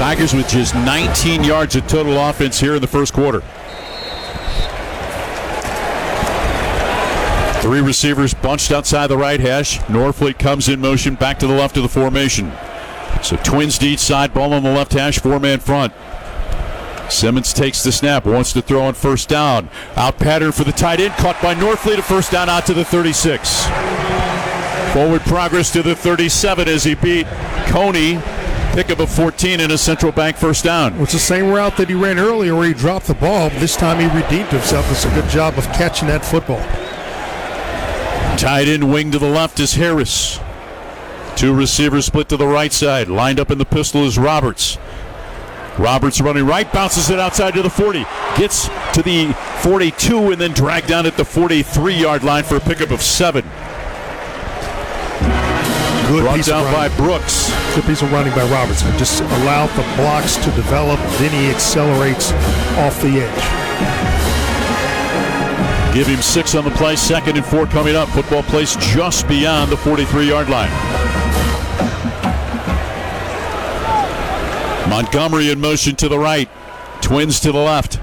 Tigers with just 19 yards of total offense here in the first quarter. 3 receivers bunched outside the right hash. Norfleet comes in motion back to the left of the formation. So Twins to each side, ball on the left hash, 4-man front. Simmons takes the snap, wants to throw on first down. Out pattern for the tight end, caught by Norfleet, a first down out to the 36. Forward progress to the 37 as he beat Coney. Pickup of 14 and a Central Bank first down. It's the same route that he ran earlier where he dropped the ball. This time he redeemed himself. It's a good job of catching that football. Tight end wing to the left is Harris. 2 receivers split to the right side. Lined up in the pistol is Roberts. Roberts running right, bounces it outside to the 40. Gets to the 42 and then dragged down at the 43-yard line for a pickup of 7. Good Brought piece down of by Brooks. Good piece of running by Roberts. Just allowed the blocks to develop, then he accelerates off the edge. Give him 6 on the play, 2nd and 4 coming up. Football placed just beyond the 43-yard line. Montgomery in motion to the right. Twins to the left.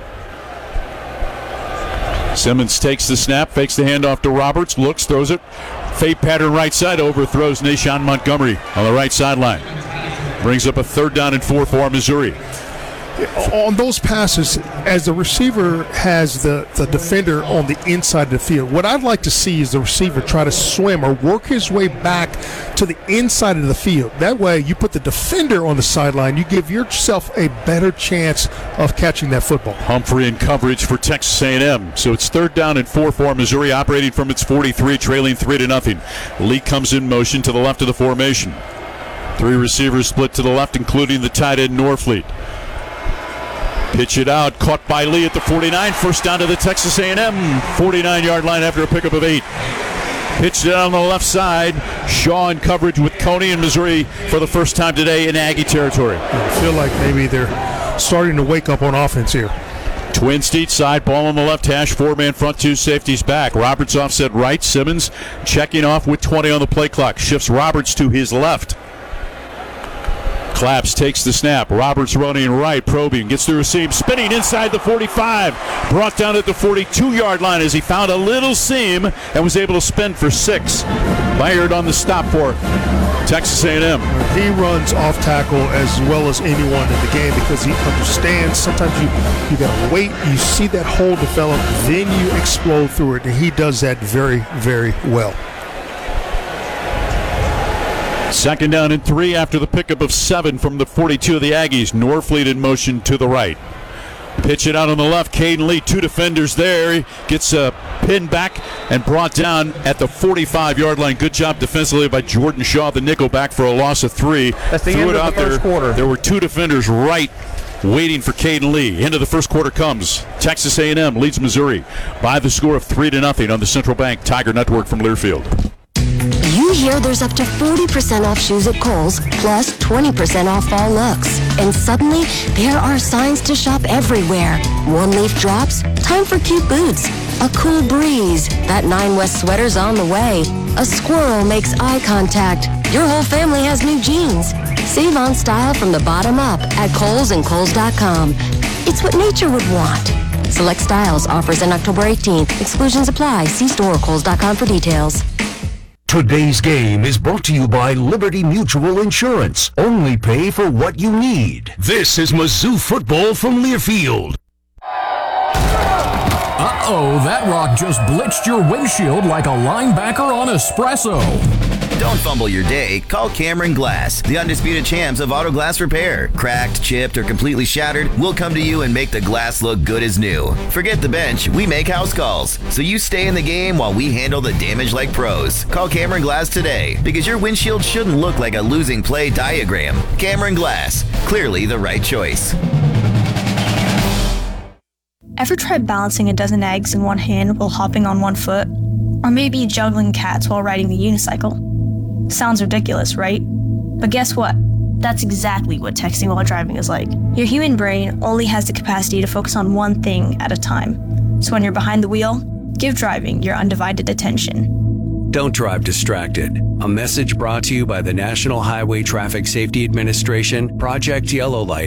Simmons takes the snap, fakes the handoff to Roberts, looks, throws it. Fade pattern right side, overthrows Nashawn Montgomery on the right sideline. Brings up a 3rd down and 4 for Missouri. On those passes, as the receiver has the defender on the inside of the field, what I'd like to see is the receiver try to swim or work his way back to the inside of the field. That way, you put the defender on the sideline, you give yourself a better chance of catching that football. Humphrey in coverage for Texas A&M. So it's 3rd down and 4 for Missouri, operating from its 43, trailing 3-0. Lee comes in motion to the left of the formation. 3 receivers split to the left, including the tight end Norfleet. Pitch it out, caught by Lee at the 49. First down to the Texas A&M 49-yard line after a pickup of 8. Pitched it on the left side. Shaw in coverage with Coney and Missouri for the first time today in Aggie territory. I feel like maybe they're starting to wake up on offense here. Twins to each side, ball on the left hash, 4-man front, 2 safeties back. Roberts offset right, Simmons checking off with 20 on the play clock. Shifts Roberts to his left. Claps takes the snap. Roberts running right, probing, gets through a seam, spinning inside the 45. Brought down at the 42-yard line as he found a little seam and was able to spin for 6. Bayard on the stop for Texas A&M. He runs off tackle as well as anyone in the game because he understands sometimes you got to wait, you see that hole develop, then you explode through it, and he does that very, very well. 2nd down and 3 after the pickup of 7 from the 42 of the Aggies. Norfleet in motion to the right. Pitch it out on the left. Caden Lee, 2 defenders there. He gets pinned back and brought down at the 45-yard line. Good job defensively by Jordan Shaw, the nickel back for a loss of 3. That's the end of the first quarter. There were 2 defenders right waiting for Caden Lee. End of the first quarter comes. Texas A&M leads Missouri by the score of 3-0 on the Central Bank Tiger Network from Learfield. You hear there's up to 40% off shoes at Kohl's, plus 20% off fall looks. And suddenly, there are signs to shop everywhere. One leaf drops, time for cute boots. A cool breeze, that 9 West sweater's on the way. A squirrel makes eye contact. Your whole family has new jeans. Save on style from the bottom up at Kohl's and Kohl's.com. It's what nature would want. Select styles, offers in October 18th. Exclusions apply. See store or Kohl's.com for details. Today's game is brought to you by Liberty Mutual Insurance. Only pay for what you need. This is Mizzou football from Learfield. Uh-oh, that rock just blitzed your windshield like a linebacker on espresso. Don't fumble your day. Call Cameron Glass, the undisputed champs of auto glass repair. Cracked, chipped, or completely shattered, we'll come to you and make the glass look good as new. Forget the bench, we make house calls. So you stay in the game while we handle the damage like pros. Call Cameron Glass today, because your windshield shouldn't look like a losing play diagram. Cameron Glass, clearly the right choice. Ever tried balancing a dozen eggs in one hand while hopping on one foot? Or maybe juggling cats while riding the unicycle? Sounds ridiculous, right? But guess what? That's exactly what texting while driving is like. Your human brain only has the capacity to focus on one thing at a time. So when you're behind the wheel, give driving your undivided attention. Don't drive distracted. A message brought to you by the National Highway Traffic Safety Administration, Project Yellow Light,